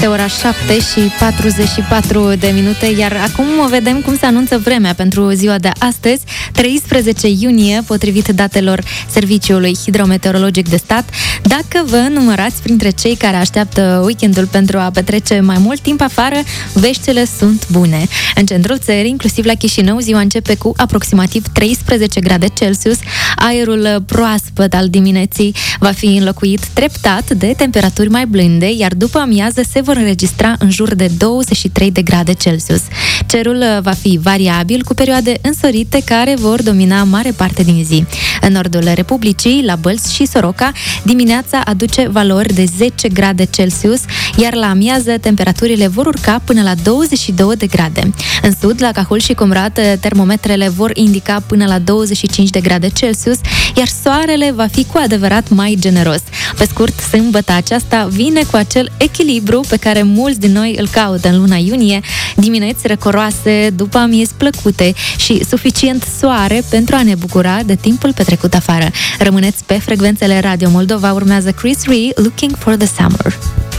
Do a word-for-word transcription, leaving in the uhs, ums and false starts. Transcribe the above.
Este ora șapte și patruzeci și patru de minute, iar acum vedem cum se anunță vremea pentru ziua de astăzi, treisprezece iunie, potrivit datelor Serviciului Hidrometeorologic de Stat. Dacă vă numărați printre cei care așteaptă weekendul pentru a petrece mai mult timp afară, veștile sunt bune. În centrul țării, inclusiv la Chișinău, ziua începe cu aproximativ treisprezece grade Celsius. Aerul proaspăt al dimineții va fi înlocuit treptat de temperaturi mai blânde, iar după amiază se vor înregistra în jur de douăzeci și trei de grade Celsius. Cerul va fi variabil, cu perioade însorite care vor domina mare parte din zi. În nordul Republicii, la Bălți și Soroca, dimineața aduce valori de zece grade Celsius, iar la amiază temperaturile vor urca până la douăzeci și două de grade. În sud, la Cahul și Comrat, termometrele vor indica până la douăzeci și cinci de grade Celsius, iar soarele va fi cu adevărat mai generos. Pe scurt, sâmbătă aceasta vine cu acel echilibru pe care mulți din noi îl caută în luna iunie, dimineți răcoroase, după amiezi plăcute și suficient soare pentru a ne bucura de timpul petrecut afară. Rămâneți pe frecvențele Radio Moldova, urmează Chris Rea, Looking for the Summer.